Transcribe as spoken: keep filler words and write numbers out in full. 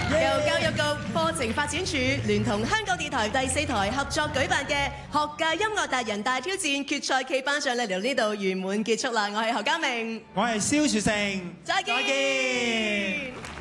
由教育局課程發展處聯同香港電台第四台合作舉辦嘅學界音樂達人大挑戰決賽暨頒獎禮嚟到呢度圓滿結束啦！我係何嘉明， 我係蕭樹成， 再見。再見。